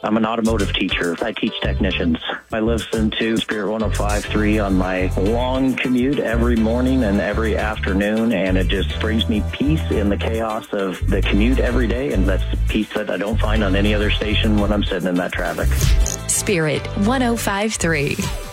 I'm an automotive teacher. I teach technicians. I listen to Spirit 105.3 on my long commute every morning and every afternoon, and it just brings me peace in the chaos of the commute every day, and that's peace that I don't find on any other station when I'm sitting in that traffic. Spirit 105.3.